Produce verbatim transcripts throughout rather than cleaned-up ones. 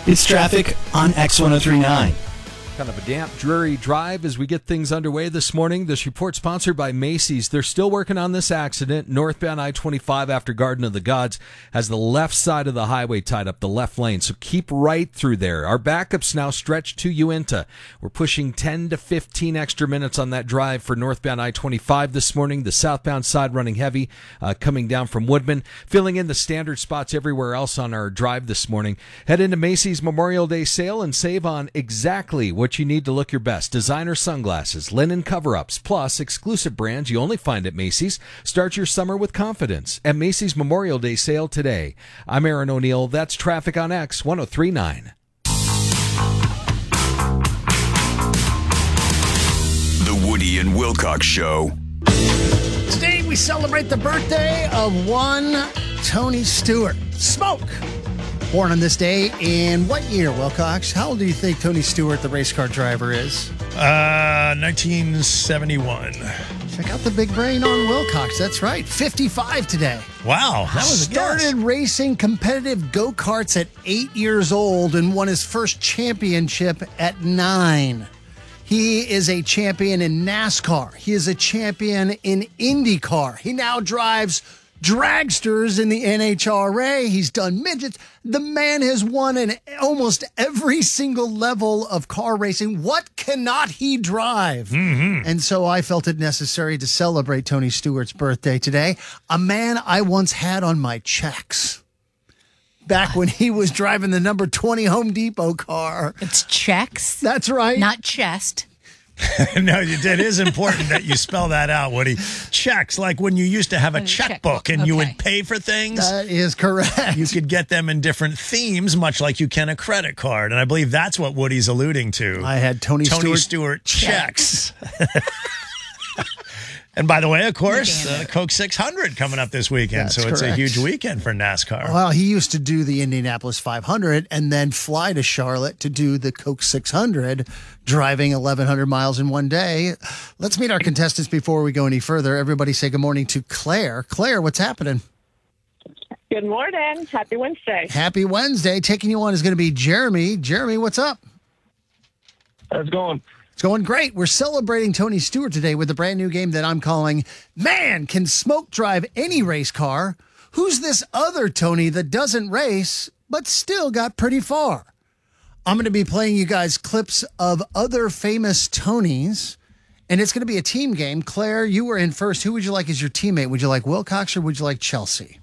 It's traffic on X one oh three point nine. Kind of a damp, dreary drive as we get things underway this morning. This report sponsored by Macy's. They're still working on this accident. Northbound I twenty-five after Garden of the Gods has the left side of the highway tied up, the left lane. So keep right through there. Our backups now stretch to Uinta. We're pushing ten to fifteen extra minutes on that drive for northbound I twenty-five this morning. The southbound side running heavy, uh, coming down from Woodman. Filling in the standard spots everywhere else on our drive this morning. Head into Macy's Memorial Day sale and save on exactly what you need to look your best. Designer sunglasses, linen cover-ups, plus exclusive brands you only find at Macy's. Start your summer with confidence at Macy's Memorial Day sale today. I'm Aaron O'Neill. That's traffic on X one oh three point nine. The Woody and Wilcox Show. Today we celebrate the birthday of one Tony Stewart. Smoke! Born on this day in what year, Wilcox? How old do you think Tony Stewart, the race car driver, is? Uh, nineteen seventy-one. Check out the big brain on Wilcox. That's right. fifty-five today. Wow, that was a guess. Started racing competitive go-karts at eight years old and won his first championship at nine. He is a champion in NASCAR. He is a champion in IndyCar. He now drives dragsters in the N H R A. He's done midgets. The man has won in almost every single level of car racing. What cannot he drive? Mm-hmm. And so I felt it necessary to celebrate Tony Stewart's birthday today. A man I once had on my checks back when he was driving the number twenty Home Depot car. It's checks. That's right. Not chest. No, it is important that you spell that out, Woody. Checks, like when you used to have a checkbook, checkbook, and you okay. would pay for things. That is correct. You could get them in different themes, much like you can a credit card. And I believe that's what Woody's alluding to. I had Tony, Tony Stewart, Stewart checks. And by the way, of course, uh, Coke six hundred coming up this weekend. That's so it's correct. a huge weekend for NASCAR. Well, he used to do the Indianapolis five hundred and then fly to Charlotte to do the Coke six hundred, driving eleven hundred miles in one day. Let's meet our contestants before we go any further. Everybody say good morning to Claire. Claire, what's happening? Good morning. Happy Wednesday. Happy Wednesday. Taking you on is going to be Jeremy. Jeremy, what's up? How's it going? It's going great. We're celebrating Tony Stewart today with a brand new game that I'm calling Man Can Smoke Drive Any Race Car? Who's this other Tony that doesn't race but still got pretty far? I'm going to be playing you guys clips of other famous Tonys, and it's going to be a team game. Claire, you were in first. Who would you like as your teammate? Would you like Wilcox or would you like Chelsea?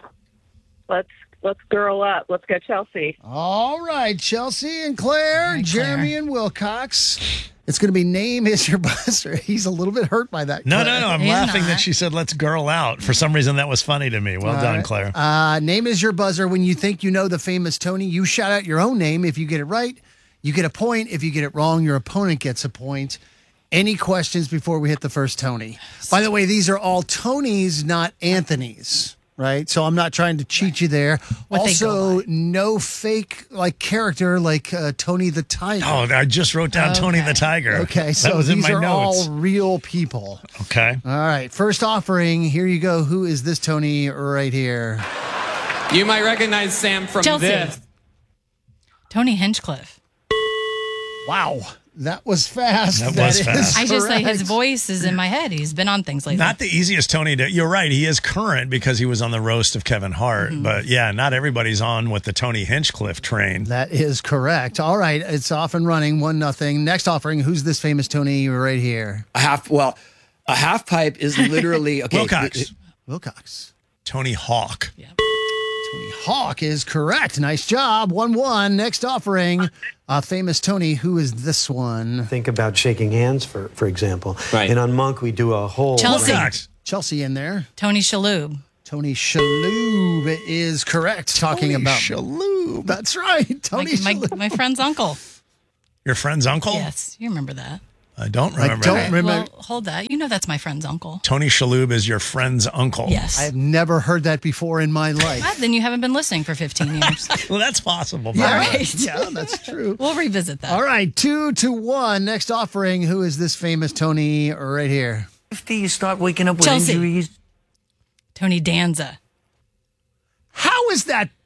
Let's let's girl up. Let's go Chelsea. All right, Chelsea and Claire, Hi, Claire. Jeremy and Wilcox. It's going to be Name Is Your Buzzer. He's a little bit hurt by that. No, Claire. no, no. I'm He's laughing not. that she said, let's girl out. For some reason, that was funny to me. Well All done, right. Claire. Uh, name is your buzzer. When you think you know the famous Tony, you shout out your own name. If you get it right, you get a point. If you get it wrong, your opponent gets a point. Any questions before we hit the first Tony? By the way, these are all Tonys, not Anthony's, right? So I'm not trying to cheat you there. What they also, go by. no fake like character like uh, Tony the Tiger. Oh, I just wrote down Tony the Okay. Tiger. Okay, that so was in these my are notes. all real people. Okay. All right, first offering. Here you go. Who is this Tony right here? You might recognize Sam from Chelsea. this. Tony Hinchcliffe. Wow, that was fast. That That was is fast. I just like his correct. voice is in my head. He's been on things lately. Not the easiest Tony to. You're right. He is current because he was on the roast of Kevin Hart. Mm-hmm. But yeah, not everybody's on with the Tony Hinchcliffe train. That is correct. All right, it's off and running. One nothing. Next offering. Who's this famous Tony right here? A half, well, a half pipe is literally okay. Wilcox. Wilcox. Tony Hawk. Tony Hawk is correct. Nice job. One one. Next offering. Uh, famous Tony. Who is this one? Think about shaking hands, for for example. Right. And on Monk, we do a whole. Chelsea. Wilcox. Chelsea in there. Tony Shalhoub. Tony Shalhoub is correct. Talking Tony about Shalhoub. That's right. My, Tony my, Shalhoub. my friend's uncle. Your friend's uncle? Yes, you remember that. I don't I remember don't that. remember. Well, hold that. You know that's my friend's uncle. Tony Shalhoub is your friend's uncle. Yes. I have never heard that before in my life. Ah, then you haven't been listening for fifteen years. Well, that's possible. Yeah, but- right. yeah, that's true. We'll revisit that. All right, two to one. Next offering. Who is this famous Tony right here? fifty, you start waking up with Chelsea. injuries. Tony Danza. How is that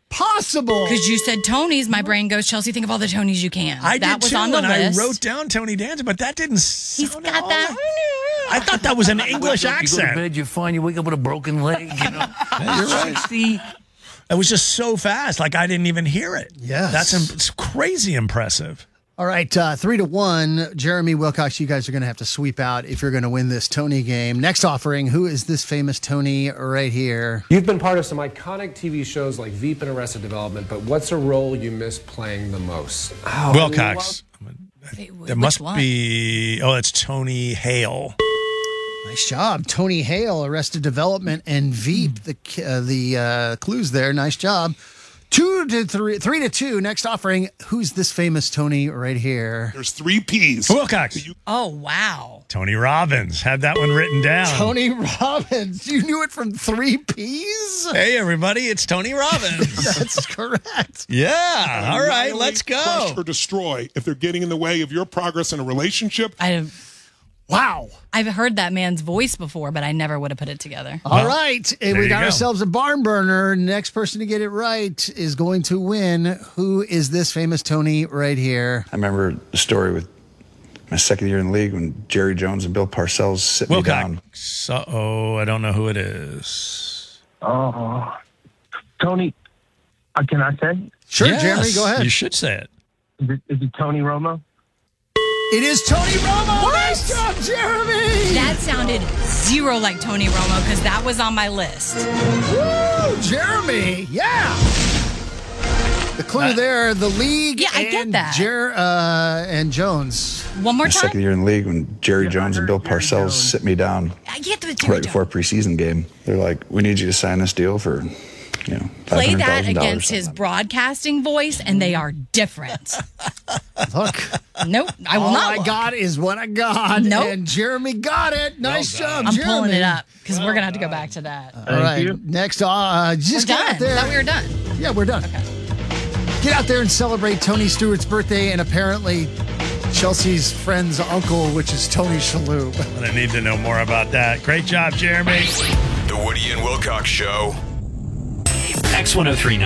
possible? Because you said Tony's, my brain goes, Chelsea, think of all the Tonys you can. I that did was too, on the and list. I wrote down Tony Danza, but that didn't sound He's got at all that. like- I thought that was an English You go to accent. bed, you find you wake up with a broken leg. You know, You're right. sixty. It was just so fast, like I didn't even hear it. Yes. That's im- it's crazy impressive. All right, uh, three to one. Jeremy Wilcox, you guys are going to have to sweep out if you're going to win this Tony game. Next offering, who is this famous Tony right here? You've been part of some iconic T V shows like Veep and Arrested Development, but what's a role you miss playing the most? Oh, Wilcox. Wait, wh- That which must one? be. Oh, it's Tony Hale. Nice job. Tony Hale, Arrested Development, and Veep. The uh, the uh, clues there. Nice job. Two to three, three to two. Next offering. Who's this famous Tony right here? There's three P's. Wilcox. Oh, wow. Tony Robbins. Had that one written down. Tony Robbins. You knew it from three P's? Hey, everybody. It's Tony Robbins. That's correct. Yeah. All right. Annihilate, Let's go. Crush or destroy if they're getting in the way of your progress in a relationship. I, Wow. I've heard that man's voice before, but I never would have put it together. All right. And there we you got go. ourselves a barn burner. Next person to get it right is going to win. Who is this famous Tony right here? I remember the story with my second year in the league when Jerry Jones and Bill Parcells sit me down. Wilcox. Uh-oh. I don't know who it is. Oh, Tony, uh, can I say? Sure, Yes, Jeremy, go ahead. You should say it. Is it, is it Tony Romo? It is Tony Romo. Nice job, Jeremy. That sounded zero like Tony Romo because that was on my list. Woo, Jeremy. Yeah. The clue there, the league Yeah, I and get that. Jer- uh, and Jones. One more My time? second year in the league when Jerry Yeah, Jones I and Bill heard Jerry Parcells Jones. sit me down I get the right before a preseason game. They're like, we need you to sign this deal for, you know, Play that five hundred thousand dollars. against his broadcasting voice, and they are different. Look. Nope, I will All not. I look. got is what I got. Nope. And Jeremy got it. Nice job, I'm Jeremy. pulling it up because we're gonna have to go back to that. All right. you. Next, uh, We're just get done. out there. Thought we were done. Yeah, we're done. Okay. Get out there and celebrate Tony Stewart's birthday and apparently Chelsea's friend's uncle, which is Tony Shalhoub. I need to know more about that. Great job, Jeremy. The Woody and Wilcox Show. X ten thirty-nine.